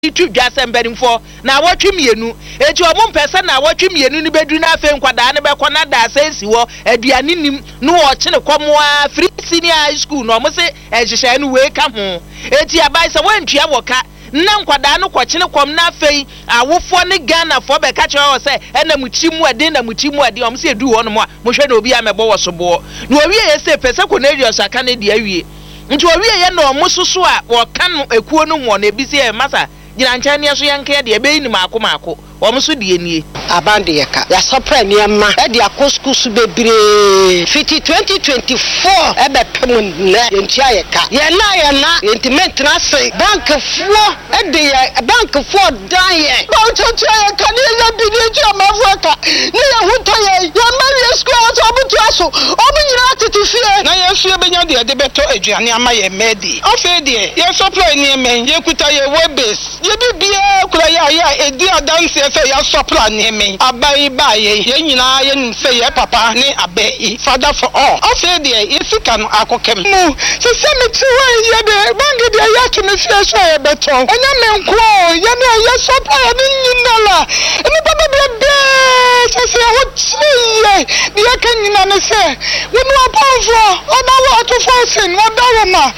tu dwasem benimfo na awotwe mienu eti omo mpese na awotwe mienu ni bedu na afa nkwadaa ne bekọ na da sensi wo aduane nim no wo kye ne komoa free senior high school no mo se ehyehyɛ no we ka ho eti abai se wantua woka na nkwadaa no kwọchine kom na afei awofo ne Ghana fo be ka kyewo se ena muchimu ade na muchimu ade om se edu ho no mo hwe na obi amebo wo sobo na owie yese pese ko na erios aka ne de awie nti owie ye na omo soso a wo kan ekuo no mo na ebisi e masa gina nchane so yanka de ebe ni maako omo so de nie abande yeka ya sopra niamma e de akoskusu bebre fiti 2024 ebe pem na yentia yeka ye na intimate trase bank fuo e de bank fuo dan ye ba chocho yeka ni ye bidi ju amafuaka ni ye huto ye mari school so obutu aso obu nyina tete fie na ye fie benya de beto aduane ama ye medi o fe de ye sopra niamma ye kuta ye webase ye bibia kura ya edi adanse fe ya sopra niamma abai baye ye nyina ye nim se ye papa ni abai father for all o fe de ye sika no akokem mu se se me ti wa ye de bangi de ya to me fie so ye beto enya me nko ye na ye sopra ye ni nyinala emi baba bebe se ho tie de ka nyina ne se we no aponfo o na wa to forcing wo dawo ma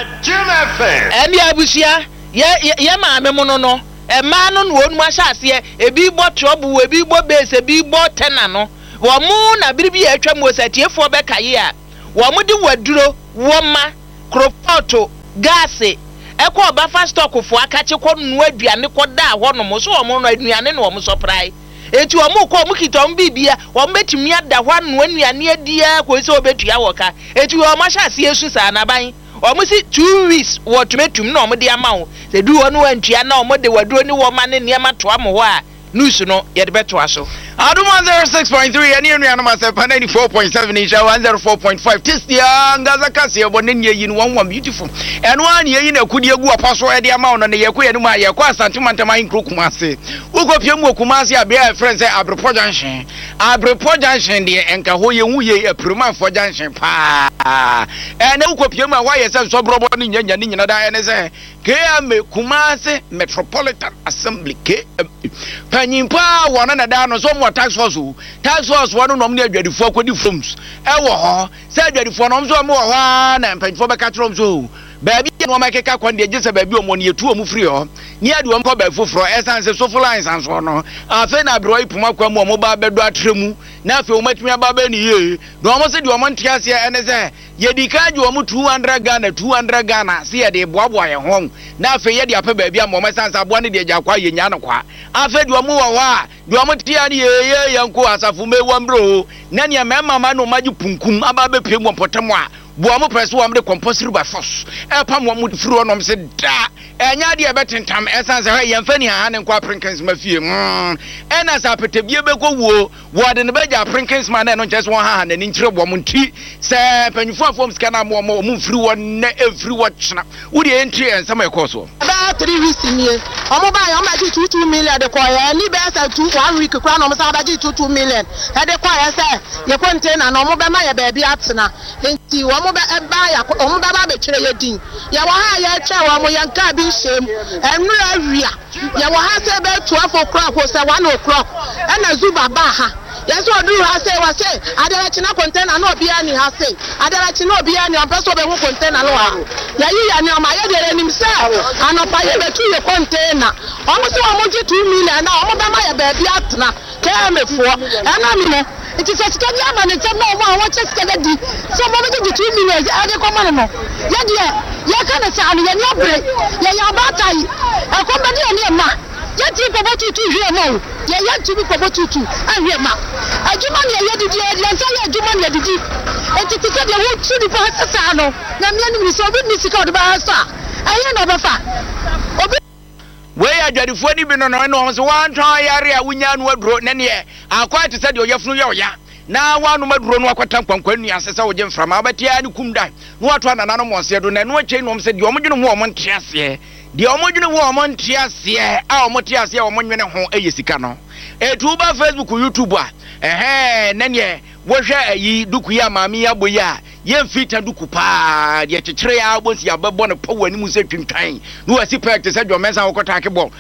emi abusia ye maame mo no ma no no onu ahyase ebi bo trouble ebi bo base ebi bo tena no wo mu na biribi atwa mu osatiefo be kaye a wo mu de waduro wo ma kropoto gas ekọ ba fast stock fo akache kọ nu aduane kọ da ho no mo so wo mu no aduane no wo mu surprise eti wo mu kọ mu kitom bibia wo mu betumi ada ho anu anuane adia kọ se obetua woka eti wo ma hyase esu sa na ban omusi 2 weeks wo tumetum na omde amawo se du wonu wantua na omde waduro ni wo ma ne niam to am ho a news no ye de beto aso Adum 106.3 and you know myself 94.7 Isha 104.5 Tistia ngaza kasi obone nye yin one beautiful and one ye yin akudi egu apaso e de ama ono ne ye ko ye no ma ye ko asantimantama inkro kumase ugo piemu okumase abia friend say Abrepo junction de enka ho ye hu ye apruma for junction pa na ugo piemu a wa ye say so brobo ni nyanya ni nyina da ene say KM Kumase Metropolitan Assembly Panyimpa wana na da no so mo tax force wonu no mo adwadifo akodi forms e wo ho say adwadifo no so mo ho na panyimfo be ka trom so baabi no ma keka kwande gese baabi o mo ne etu o mu free ho ni ade o mo ba foforo esanse so full lines anso no afa na bro ipuma kwa mo ba bedo atremu na afa o matumi aba ba ni ye no mo se de o mo ntiase ene se ye dikaje o mo 200 Ghana se ye de boaboa ye ho na afa ye de apa baabi am o mesanse aboa ne de agya kwa ye nya no kwa afa de o mo wo ha de o mo tia ne ye yanko asafu mewa mbro na ne mema ma no magi punkum aba be pie mo potemo a bo mo press wo amde compulsory by force e pam wo mo firi onom se da enya de e betentam esanse ha ye mfani ha ne kwa prinkins mafie ena sa petebie be ko wo de ne beja prinkins man na no chese won ha na ni nkire bo mo nti se panyufo afom sika na mo firi wo na every wo chena wo de entry ensama e course about 3 weeks in here omo ba yo ma ji 2 million de ko ya ni be sa 1 week kwa no mo sa ba ji 2 million e de ko ya say ye container no mo be ma ye ba bi atena enti wo mo be ba ya omo ba be kire ye din ya wo ha ya twa wo mo yanka bi shem enru awia ya wo ha say be 12 o'clock or say 1 o'clock e na zuba ba ha yes o do ha say wa say adarachi na container no obi ani ha say adarachi no obi ani ampeso be hu container no ha ya yi ya ni o ma ye de nim say anopa ye be tu ye container o mo say o mo ji 2 million na o mo ba ma ye ba bi atena kemefo na mi no it is a study about the time no one just get di so mo be ji 2 million e de ko ma no ye de ye ka na sa no ye no bre ye ya ba tai e ko be de ni ma yeti ko botu tu hwe mo ye yeti bi ko botu tu ahwe ma aduma ne ye didi ye nta ye aduma ne didi enti tike de wo tu di pa sasa no na me ani mi so obi ni sika o de ba sa aye no ba fa obi we adwadifo ni bi no no so wan twan yare a wunya no aduro ne ne akwa te se de oyefunu ye oya na wanu maduro no akwata kwankwan nu asesa wo je mframa abatia ni kumda no wato anana mo se do na no ache no se de omodwene ho omontiase de omodwene ho omontiase a omotiase a omonnwene ho eyesika no etuba Facebook YouTube a nene wo hwe ayi duku ya maami ya boya yen fita duku pa de kyekyere ya bonsi abebo no pa wani mu se twintwan no wasi pek te se dwomensa wo kota ke ball